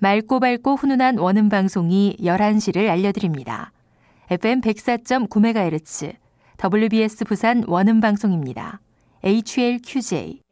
맑고 밝고 훈훈한 원음 방송이 11시를 알려드립니다. FM 104.9MHz, WBS 부산 원음 방송입니다. HLQJ.